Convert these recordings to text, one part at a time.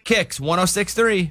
Kicks 106.3.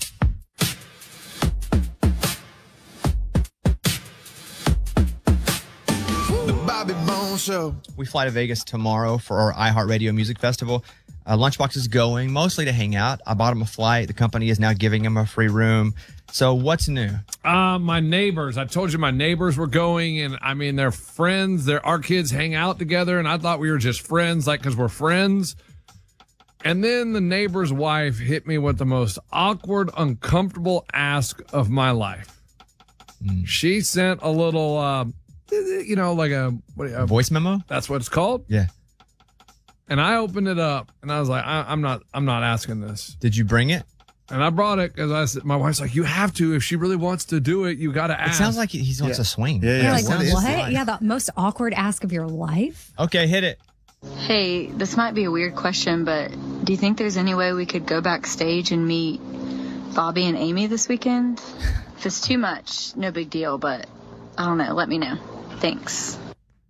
Bobby Bones Show. We fly to Vegas tomorrow for our iHeartRadio Music Festival. Lunchbox is going mostly to hang out. I bought him a flight. The company is now giving him a free room. So what's new? My neighbors. I told you my neighbors were going, and I mean, they're friends. Our kids hang out together, and I thought we were just friends, like, because we're friends. And then the neighbor's wife hit me with the most awkward, uncomfortable ask of my life. She sent a little, like a voice memo? That's what it's called? Yeah. And I opened it up, and I was like, I'm not asking this. Did you bring it? And I brought it because I said, my wife's like, you have to. If she really wants to do it, you got to ask. It sounds like he wants to swing. You're like, what? Like? Yeah, the most awkward ask of your life? Okay, hit it. Hey, this might be a weird question, but do you think there's any way we could go backstage and meet Bobby and Amy this weekend? If it's too much, no big deal, but I don't know. Let me know. Thanks.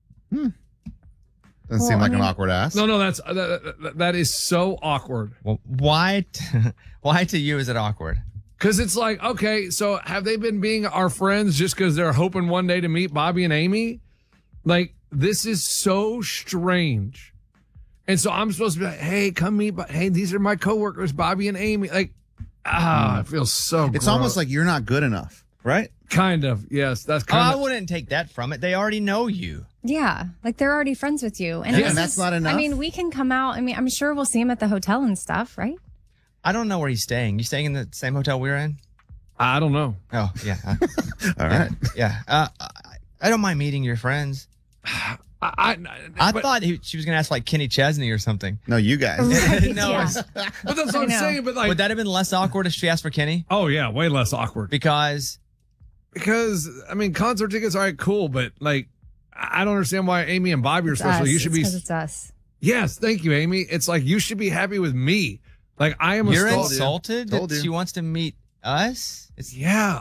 Doesn't seem like an awkward ask. No, that is so awkward. Well, why to you is it awkward? Because it's like, okay, so have they been being our friends just because they're hoping one day to meet Bobby and Amy? Like, this is so strange. And so I'm supposed to be like, hey, come meet, hey, these are my coworkers, Bobby and Amy. Like, it feels so It's gross. almost like you're not good enough, right? Kind of, yes. That's kind I of. wouldn't take that from it. They already know you. Yeah, like they're already friends with you. And, and that's not enough? I mean, we can come out. I mean, I'm sure we'll see him at the hotel and stuff, right? I don't know where he's staying. You staying in the same hotel we're in? I don't know. Oh, yeah. All right. Yeah. I don't mind meeting your friends. I thought she was going to ask like Kenny Chesney or something. No, you guys. Right, No, yeah. But that's what I'm saying. But like, would that have been less awkward if she asked for Kenny? oh yeah, way less awkward. Because I mean, concert tickets, all right, cool, but like, I don't understand why Amy and Bobby are It's special. us. You should be. Because it's us. Yes, thank you, Amy. It's like you should be happy with me. Like I am. you're a insulted Told that you. she wants to meet us? Yeah.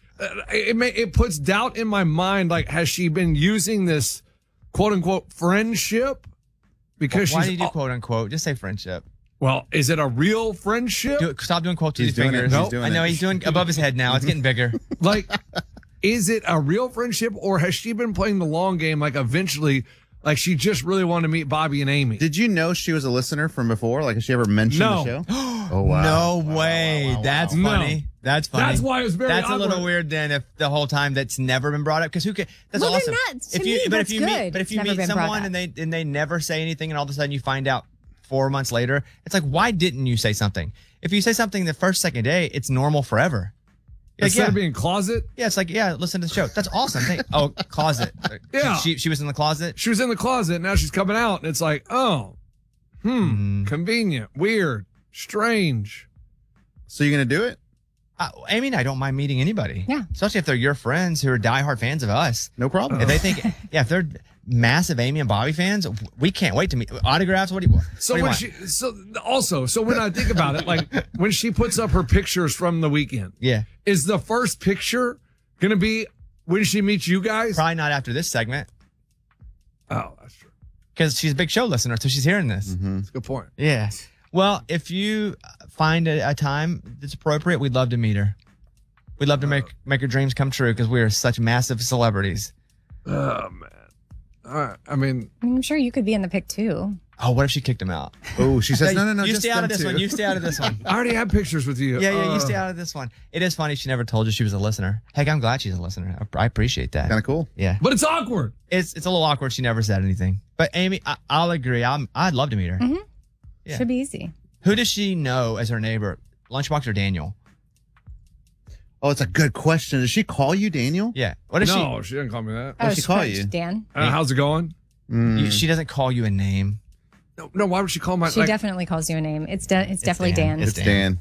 It puts doubt in my mind. Like, has she been using this quote unquote friendship? Because Why she's do you do quote unquote? Just say friendship. well, is it a real friendship? Stop doing quotes with He's your doing it. fingers. He's doing I know it. he's doing above his head now. It's getting bigger. Like, is it a real friendship, or has she been playing the long game? Like, eventually, like she just really wanted to meet Bobby and Amy. Did you know she was a listener from before? Like, has she ever mentioned No. the show? Oh, wow. No way. That's No. funny. That's funny. That's why it was very That's a little awkward. weird then if the whole time that's never been brought up. Because who can? That's Well, then awesome. to me, that's good. But if It's you never meet been brought someone up. and they never say anything, and all of a sudden you find out 4 months later, it's like, why didn't you say something? If you say something the second day, it's normal forever. Like, Instead of being closet, yeah, it's like, yeah, listen to the show. That's awesome. Hey, oh, closet. Yeah. She was in the closet. she was in the closet. Now she's coming out, and it's like, oh, convenient, weird, strange. So you're going to do it? Amy and I don't mind meeting anybody. Yeah. Especially if they're your friends who are diehard fans of us. No problem. If they think, if they're massive Amy and Bobby fans, we can't wait to meet. Autographs? What do you So what when do you want? so when I think about it, like when she puts up her pictures from the weekend, Yeah. is the first picture going to be when she meets you guys? Probably not after this segment Oh, that's true. because she's a big show listener, so she's hearing this. That's a good point. Yeah. Well, if you find a time that's appropriate, we'd love to meet her. We'd love to make her dreams come true because we are such massive celebrities. Oh man. All right. I mean, I'm sure you could be in the pic too. Oh, what if she kicked him out? Oh, she says, no, You just stay out of them this two. one. You stay out of this one. I already have pictures with you. Yeah, you stay out of this one. It is funny. She never told you she was a listener. Heck, I'm glad she's a listener. I appreciate that. Kind of cool. Yeah. But it's awkward. It's a little awkward. She never said anything. But Amy, I'll agree. I'd love to meet her. Yeah. Should be easy. Who does she know as her neighbor? Lunchbox or Daniel? Oh, it's a good question. Does she call you Daniel? Yeah. What is No, she didn't call me that. What'd she call French, you? Dan. How's it going? she doesn't call you a name. No, why would she call my? She definitely calls you a name. It's definitely Dan. It's Dan.